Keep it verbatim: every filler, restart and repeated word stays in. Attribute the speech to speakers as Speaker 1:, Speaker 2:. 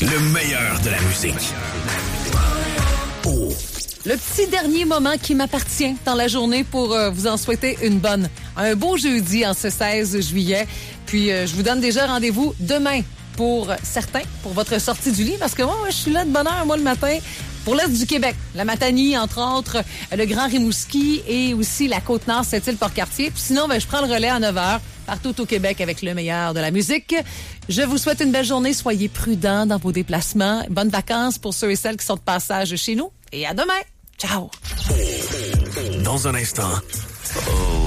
Speaker 1: Le meilleur de la musique. Oh.
Speaker 2: Le petit dernier moment qui m'appartient dans la journée pour euh, vous en souhaiter une bonne. Un beau jeudi en ce seize juillet. Puis euh, je vous donne déjà rendez-vous demain pour certains, pour votre sortie du lit. Parce que moi, je suis là de bonne heure, moi, le matin, pour l'Est du Québec. La Matanie, entre autres, le Grand Rimouski et aussi la Côte-Nord, Sept-Îles-Port-Cartier. Puis sinon, ben, je prends le relais à neuf heures partout au Québec avec le meilleur de la musique. Je vous souhaite une belle journée. Soyez prudents dans vos déplacements. Bonnes vacances pour ceux et celles qui sont de passage chez nous. Et à demain. Ciao.
Speaker 1: Dans un instant. Oh.